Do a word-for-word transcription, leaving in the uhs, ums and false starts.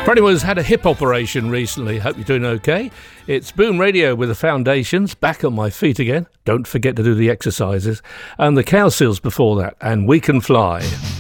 For anyone who's had a hip operation recently, hope you're doing okay. It's Boom Radio with the Foundations, back on my feet again. Don't forget to do the exercises. And the Cowsills before that, and We Can Fly.